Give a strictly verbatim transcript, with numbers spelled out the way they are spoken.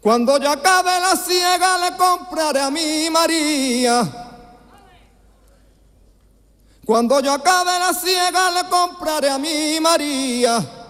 Cuando yo acabe la siega le compraré a mi María. Cuando yo acabe la siega le compraré a mi María.